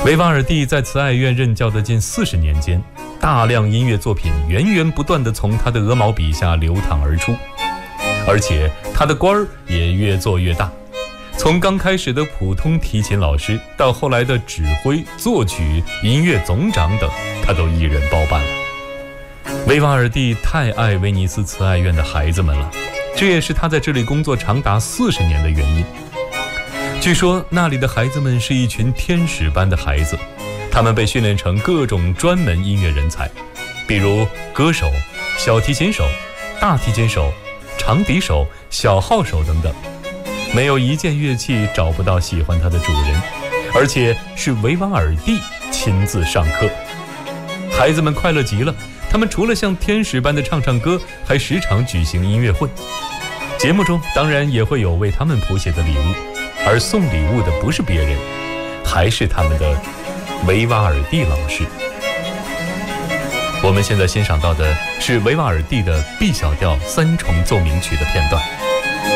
维瓦尔第在慈爱院任教的近40年间，大量音乐作品源源不断地从他的鹅毛笔下流淌而出，而且他的官儿也越做越大，从刚开始的普通提琴老师，到后来的指挥、作曲、音乐总长等，他都一人包办了。维瓦尔第太爱威尼斯慈爱院的孩子们了，这也是他在这里工作长达40年的原因。据说那里的孩子们是一群天使般的孩子，他们被训练成各种专门音乐人才，比如歌手、小提琴手、大提琴手、长笛手、小号手等等。没有一件乐器找不到喜欢它的主人，而且是维瓦尔第亲自上课。孩子们快乐极了，他们除了像天使般的唱歌，还时常举行音乐会。节目中当然也会有为他们谱写的礼物，而送礼物的不是别人，还是他们的维瓦尔第老师。我们现在欣赏到的是维瓦尔第的 B 小调3重奏鸣曲的片段。